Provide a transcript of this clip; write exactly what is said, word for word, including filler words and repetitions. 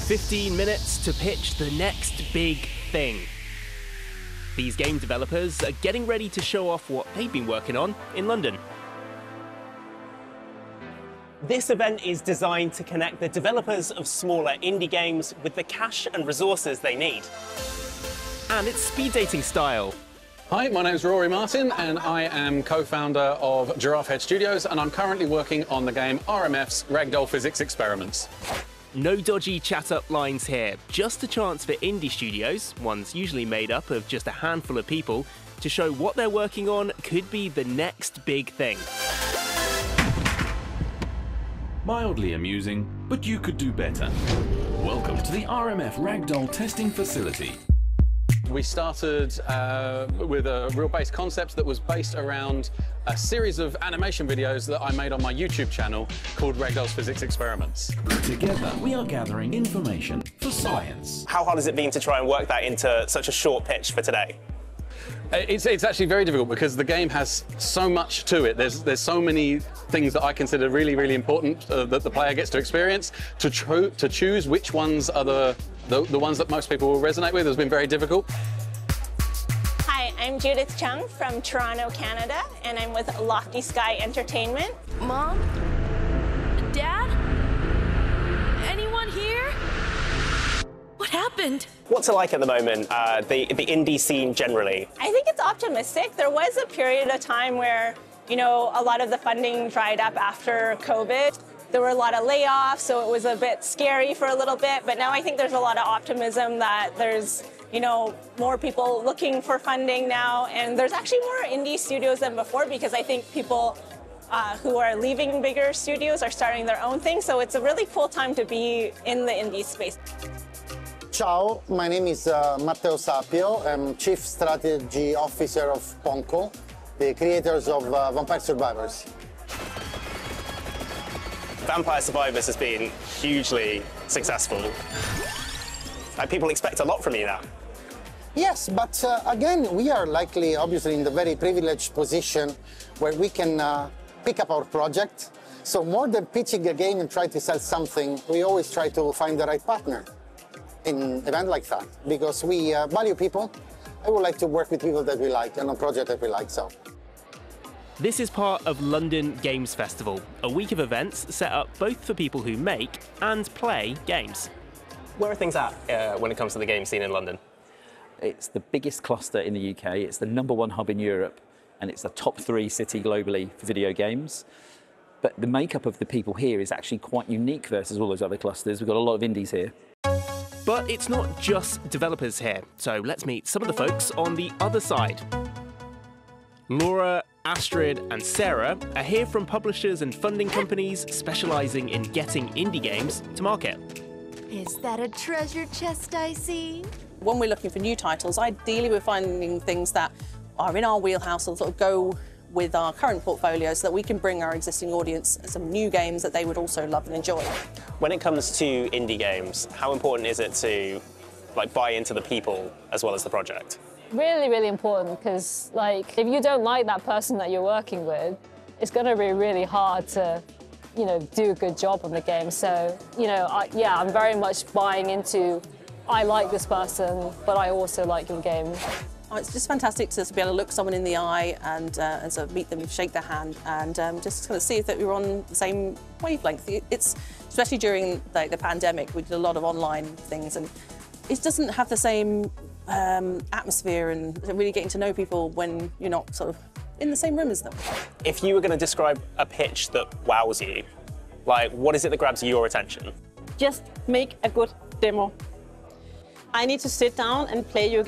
fifteen minutes to pitch the next big thing. These game developers are getting ready to show off what they've been working on in London. This event is designed to connect the developers of smaller indie games with the cash and resources they need. And it's speed dating style. Hi, my name's Rory Martin and I am co-founder of Giraffe Head Studios, and I'm currently working on the game R M F's Ragdoll Physics Experiments. No dodgy chat-up lines here, just a chance for indie studios, ones usually made up of just a handful of people, to show what they're working on could be the next big thing. Mildly amusing, but you could do better. Welcome to the R M F Ragdoll testing facility. We started uh, with a real base concept that was based around a series of animation videos that I made on my YouTube channel called Ragdoll's Physics Experiments. Together, we are gathering information for science. How hard has it been to try and work that into such a short pitch for today? It's, it's actually very difficult because the game has so much to it. There's, there's so many things that I consider really, really important uh, that the player gets to experience. To, cho to choose which ones are the, the, the ones that most people will resonate with has been very difficult. Hi, I'm Judith Chung from Toronto, Canada, and I'm with Lofty Sky Entertainment. Mom? Dad? Anyone here? What happened? What's it like at the moment, uh, the, the indie scene generally? I think it's optimistic. There was a period of time where, you know, a lot of the funding dried up after COVID. There were a lot of layoffs, so it was a bit scary for a little bit, but now I think there's a lot of optimism that there's, you know, more people looking for funding now, and there's actually more indie studios than before because I think people uh, who are leaving bigger studios are starting their own thing, so it's a really cool time to be in the indie space. Ciao, my name is uh, Matteo Sapio. I'm Chief Strategy Officer of Ponko, the creators of uh, Vampire Survivors. Vampire Survivors has been hugely successful. Like, people expect a lot from you now. Yes, but uh, again, we are likely, obviously, in the very privileged position where we can uh, pick up our project. So more than pitching a game and try to sell something, we always try to find the right partner in an event like that, because we uh, value people. I would like to work with people that we like and a project that we like, so. This is part of London Games Festival, a week of events set up both for people who make and play games. Where are things at uh, when it comes to the game scene in London? It's the biggest cluster in the U K, it's the number one hub in Europe, and it's the top three city globally for video games. But the makeup of the people here is actually quite unique versus all those other clusters. We've got a lot of indies here. But it's not just developers here, so let's meet some of the folks on the other side. Laura, Astrid and Sarah are here from publishers and funding companies specialising in getting indie games to market. Is that a treasure chest I see? When we're looking for new titles, ideally we're finding things that are in our wheelhouse or sort of go with our current portfolio so that we can bring our existing audience some new games that they would also love and enjoy. When it comes to indie games, how important is it to like buy into the people as well as the project? Really, really important, because like if you don't like that person that you're working with, it's going to be really hard to, you know, do a good job on the game. So, you know, I, yeah, I'm very much buying into, I like this person, but I also like your game. Oh, it's just fantastic to, to be able to look someone in the eye and, uh, and sort of meet them, shake their hand, and um, just kind of see that we're on the same wavelength. It's especially during like the pandemic, we did a lot of online things, and it doesn't have the same um, atmosphere and really getting to know people when you're not sort of in the same room as them. If you were going to describe a pitch that wows you, like what is it that grabs your attention? Just make a good demo. I need to sit down and play your game.